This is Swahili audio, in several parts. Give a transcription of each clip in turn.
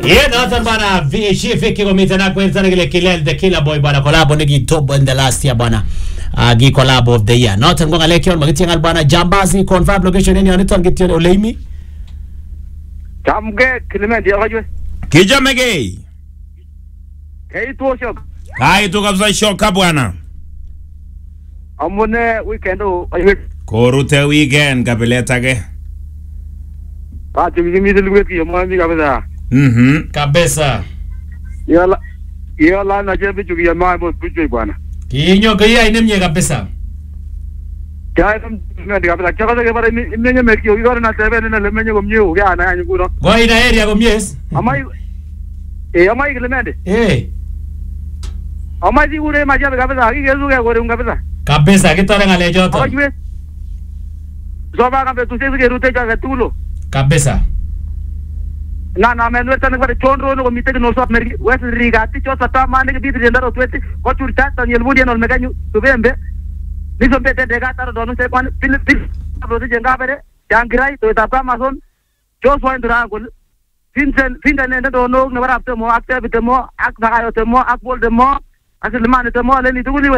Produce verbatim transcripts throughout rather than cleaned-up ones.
Yeah, nothing bana Vishi Fiki komita na kwenzana kile kilele the killer boy bana collab nigi top in the last year bana. Uh, gi collab of the year. Nothing ngonga lekyo magitingal bana Jambazi confirm location ni anito ngitio Oleimi. Jamge Clement ya wajwe. Kijamege. Hey tu shok. Kai tu kabisa shoka bwana. Amone weekend o. Korute weekend kapeleta ke. Ah, tumi mi dilwe ki yamami kabisa. Mhm. Kabisa. Yala yala na jebi chuki yamami bo bujwe bwana. Kinyo kaya inemye kabisa. Kaya ngadi kabisa. Chakata ke bara imenye mekio igora na seven na lemenye komnye o ya na yanyu kuro. Go ina area komyes. Amai eh amai Clement. Eh. Amai di ure ma jabe kabisa. Aki kezu ke gore kabisa. Kabisa kitore ngale joto. Wajwe. Zoba kambe tu sezi ke rute ka tulo. Kabisa. Na na men wetan ngare chondro no komite no sop mergi wes rigati cho sata mane ke bitri ndaro tweti ko churta tan yelmudi no meganyu tubembe niso bete de gatar dono se pan pil pil abro jenga bere jangrai to tapa mason cho so indra gol finsen finsen ne do no ne barapte mo akte bitemo ak sagayo temo ak bolde mo asil mane temo le ni tuguli we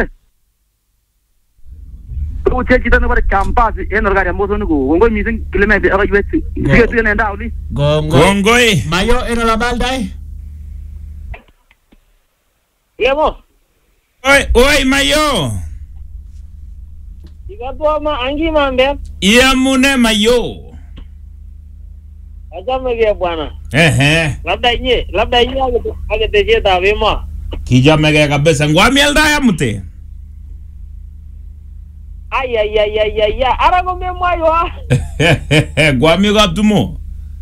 to che kita no bare campus en organia mo no go ngo mi sin Clement ara yeti ke tu ne ndawli Gongo. Gongoi. Mayo eno la baldai. Yemo. Oi, oi mayo. Ikatua ma angi mambe. Iamune mayo. Acha mege bwana. Ehe. Labda nye, labda nye age age teje ta wema. Kijamege kabisa. Ngwami elda ya mute. Ay ay ay ay ay ay. Ara go me mayo. Ngwami kaptumo.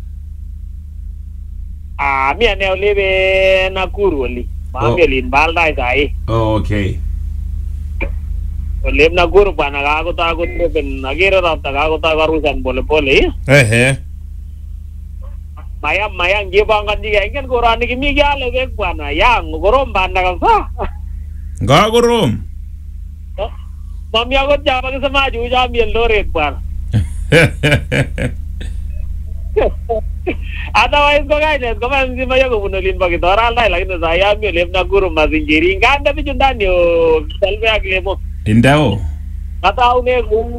Ah, mi ane olebe Nakuru oli. Mambe lin balda kai. Oh, okay. Oleb Nakuru bana ga go ta go ben nagere rapta ga go ta garusan bole bole. Ehe. Mayam mayang je bangan diga ingen gorani ki mi gale be bana yang gorom bana ga sa. Gagorom. Mami agot jaba ke samaju ja mi lore bana. Otherwise ko guys ko man si mayo ko bunolin bagi toral dai lagi na saya mi lem na guru mazingiri nganda bi jundani o salve agle mo Indao. kata une